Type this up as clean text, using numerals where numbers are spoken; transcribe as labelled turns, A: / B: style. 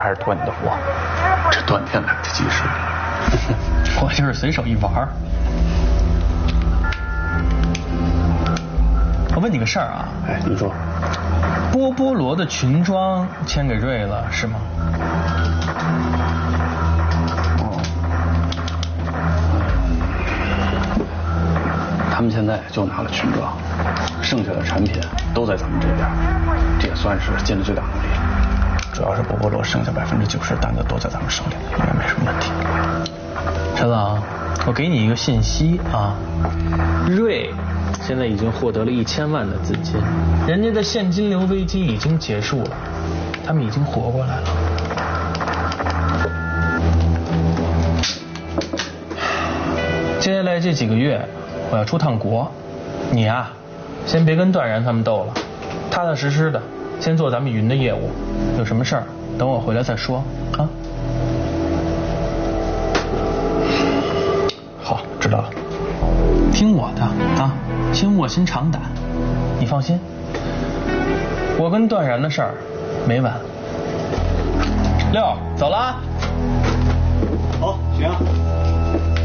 A: 还是托你的福？
B: 这断天来的及时。
A: 我就是随手一玩。我问你个事儿啊，
B: 哎，你说，
A: 波波罗的裙装签给瑞了是吗？
B: 他们现在就拿了裙装，剩下的产品都在咱们这边，这也算是尽了最大努力。主要是波波罗剩下90%单子都在咱们手里，应该没什么问题。
A: 陈朗，我给你一个信息啊，瑞现在已经获得了1000万的资金，人家的现金流危机已经结束了，他们已经活过来了。接下来这几个月我要出趟国，你啊先别跟段然他们斗了，踏踏实实的先做咱们云的业务，有什么事儿等我回来再说啊。好，知道了，听我的啊，先卧薪尝胆。你放心，我跟段然的事儿没完。六，走了啊。
B: 好，行。